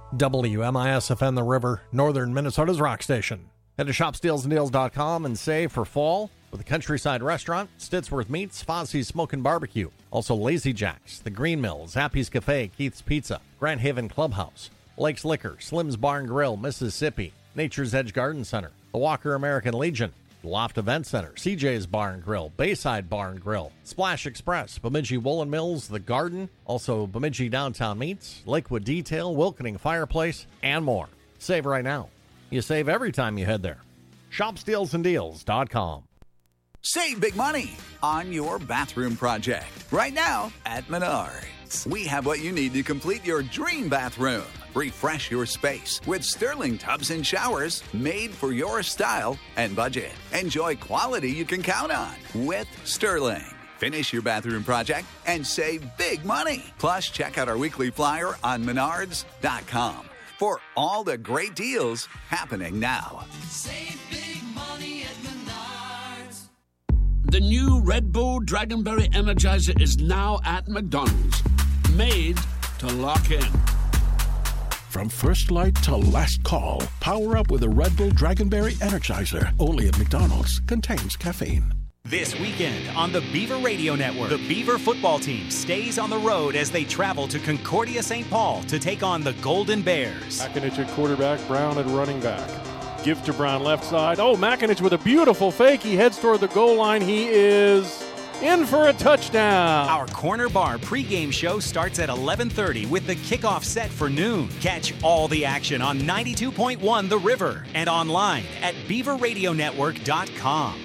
WMISFN The River, northern Minnesota's rock station. Head to shopstealsanddeals.com and save for fall with the Countryside Restaurant, Stitsworth Meats, Fozzie's Smokin' Barbecue. Also Lazy Jack's, The Green Mill, Zappy's Cafe, Keith's Pizza, Grand Haven Clubhouse, Lake's Liquor, Slim's Bar and Grill, Mississippi, Nature's Edge Garden Center, the Walker American Legion, Loft Event Center, CJ's Bar and Grill, Bayside Bar and Grill, Splash Express, Bemidji Woolen Mills, The Garden, also Bemidji Downtown Meats, Lakewood Detail, Wilkening Fireplace, and more. Save right now. You save every time you head there. ShopStealsandDeals.com. Save big money on your bathroom project right now at Menards. We have what you need to complete your dream bathroom. Refresh your space with Sterling tubs and showers made for your style and budget. Enjoy quality you can count on with Sterling. Finish your bathroom project and save big money. Plus, check out our weekly flyer on Menards.com for all the great deals happening now. Save big money at Menards. The new Red Bull Dragonberry Energizer is now at McDonald's. Made to lock in. From first light to last call, power up with a Red Bull Dragonberry Energizer. Only at McDonald's. Contains caffeine. This weekend on the Beaver Radio Network, the Beaver football team stays on the road as they travel to Concordia St. Paul to take on the Golden Bears. Makinich at quarterback, Brown at running back. Give to Brown left side. Oh, Makinich with a beautiful fake. He heads toward the goal line. He is in for a touchdown. Our Corner Bar pregame show starts at 11:30 with the kickoff set for noon. Catch all the action on 92.1 The River and online at BeaverRadioNetwork.com.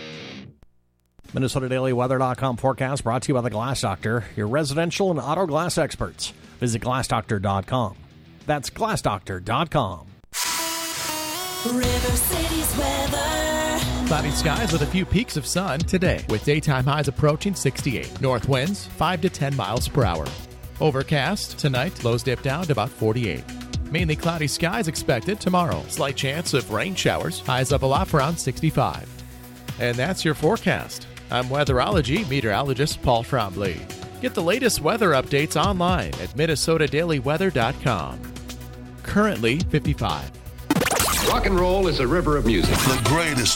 MinnesotaDailyWeather.com forecast brought to you by the Glass Doctor, your residential and auto glass experts. Visit GlassDoctor.com. That's GlassDoctor.com. River City's weather. Cloudy skies with a few peaks of sun today, with daytime highs approaching 68. North winds 5 to 10 miles per hour. Overcast tonight, lows dip down to about 48. Mainly cloudy skies expected tomorrow. Slight chance of rain showers, highs up a lot around 65. And that's your forecast. I'm weatherology meteorologist Paul Trombley. Get the latest weather updates online at MinnesotaDailyWeather.com. Currently 55. Rock and roll is a river of music. The greatest